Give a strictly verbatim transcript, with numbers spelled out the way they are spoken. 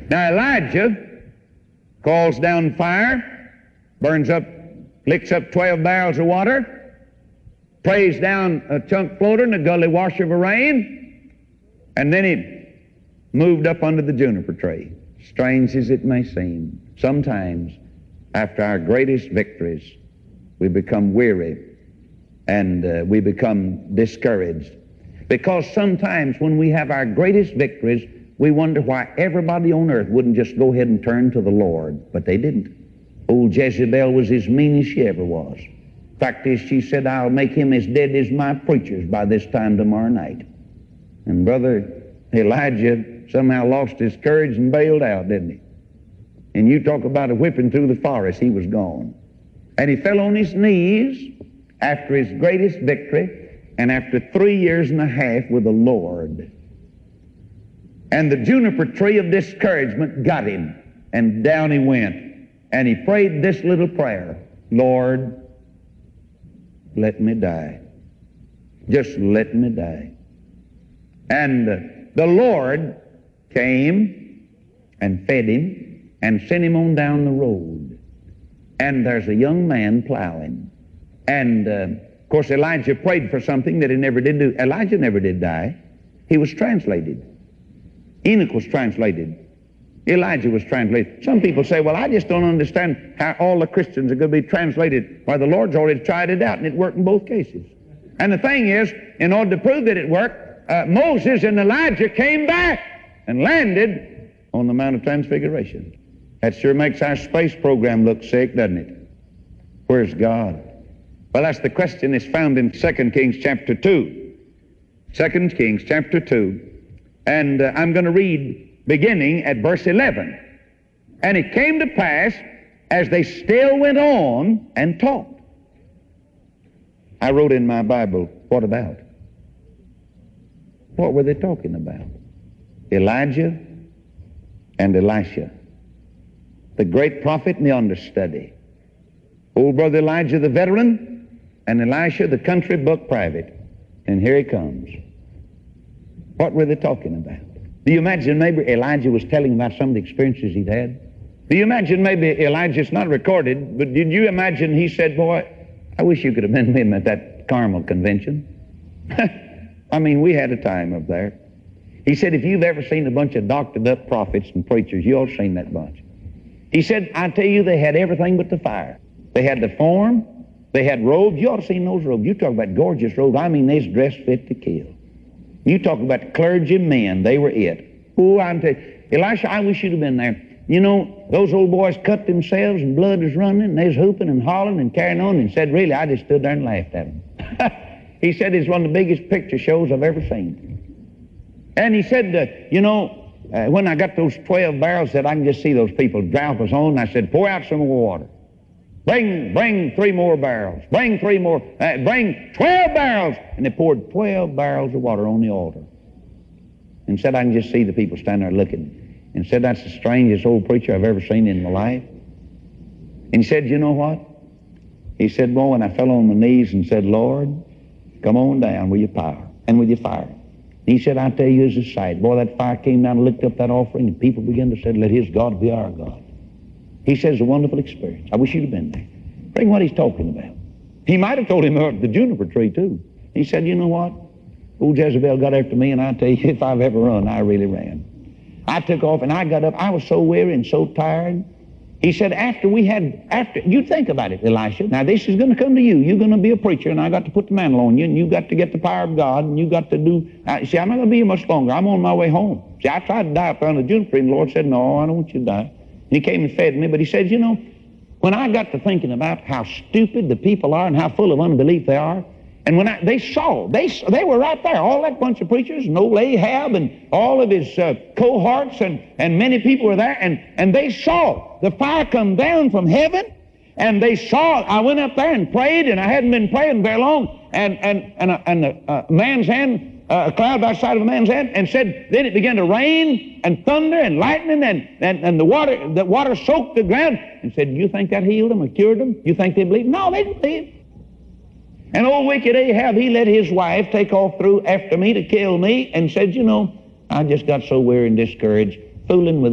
Now Elijah calls down fire, burns up, licks up twelve barrels of water, prays down a chunk floater in a gully washer of a rain, and then he moved up under the juniper tree. Strange as it may seem, sometimes after our greatest victories, we become weary and uh, we become discouraged. Because sometimes when we have our greatest victories, we wonder why everybody on earth wouldn't just go ahead and turn to the Lord. But they didn't. Old Jezebel was as mean as she ever was. Fact is, she said, I'll make him as dead as my preachers by this time tomorrow night. And Brother Elijah somehow lost his courage and bailed out, didn't he? And you talk about a whipping through the forest, he was gone. And he fell on his knees after his greatest victory and after three years and a half with the Lord. And the juniper tree of discouragement got him, and down he went. And he prayed this little prayer, Lord, let me die. Just let me die. And uh, the Lord came and fed him and sent him on down the road. And there's a young man plowing. And, uh, of course, Elijah prayed for something that he never did do. Elijah never did die. He was translated. Enoch was translated. Elijah was translated. Some people say, well, I just don't understand how all the Christians are going to be translated. Why, the Lord's already tried it out, and it worked in both cases. And the thing is, in order to prove that it worked, uh, Moses and Elijah came back and landed on the Mount of Transfiguration. That sure makes our space program look sick, doesn't it? Where's God? Well, that's the question that's found in Second Kings chapter two. Second Kings chapter two. And uh, I'm going to read beginning at verse eleven. And it came to pass, as they still went on and taught. I wrote in my Bible, what about? What were they talking about? Elijah and Elisha, the great prophet and the understudy. Old brother Elijah the veteran, and Elisha the country book private. And here he comes. What were they talking about? Do you imagine maybe Elijah was telling about some of the experiences he'd had? Do you imagine maybe Elijah, it's not recorded, but did you imagine he said, boy, I wish you could have been with him at that Carmel convention. I mean, we had a time up there. He said, if you've ever seen a bunch of doctored up prophets and preachers, you all seen that bunch. He said, I tell you, they had everything but the fire. They had the form, they had robes. You ought to have seen those robes. You talk about gorgeous robes. I mean, they's dressed fit to kill. You talk about clergy men, they were it. Oh, I'm telling you, Elisha, I wish you'd have been there. You know, those old boys cut themselves and blood was running, and they was hooping and hollering and carrying on, and said, really, I just stood there and laughed at them. He said it's one of the biggest picture shows I've ever seen. And he said, uh, you know, uh, when I got those twelve barrels, that I can just see those people, drought was on, I said, pour out some more water. Bring, bring three more barrels. Bring three more, uh, bring twelve barrels. And they poured twelve barrels of water on the altar. And said, I can just see the people standing there looking. And said, that's the strangest old preacher I've ever seen in my life. And he said, you know what? He said, boy, when I fell on my knees and said, Lord, come on down with your power and with your fire. And he said, I tell you, it's a sight. Boy, that fire came down and licked up that offering, and people began to say, let his God be our God. He says, a wonderful experience. I wish you'd have been there. Bring what he's talking about. He might have told him about the juniper tree, too. He said, you know what? Old Jezebel got after me, and I tell you, if I've ever run, I really ran. I took off, and I got up. I was so weary and so tired. He said, after we had, after, you think about it, Elisha. Now, this is going to come to you. You're going to be a preacher, and I got to put the mantle on you, and you got to get the power of God, and you got to do, uh, see, I'm not going to be here much longer. I'm on my way home. See, I tried to die up there on the juniper tree, and the Lord said, no, I don't want you to die. And he came and fed me, but he said, you know, when I got to thinking about how stupid the people are and how full of unbelief they are, and when I, they saw, they they were right there, all that bunch of preachers, and old Ahab and all of his uh, cohorts, and, and many people were there, and, and they saw the fire come down from heaven, and they saw, I went up there and prayed, and I hadn't been praying very long, and, and, and, a, and a, a man's hand, Uh, a cloud by the side of a man's hand, and said, then it began to rain and thunder and lightning, and, and, and the water the water soaked the ground, and said, you think that healed them or cured them? You think they believed? No, they didn't believe. And old wicked Ahab, he let his wife take off through after me to kill me, and said, you know, I just got so weary and discouraged, fooling with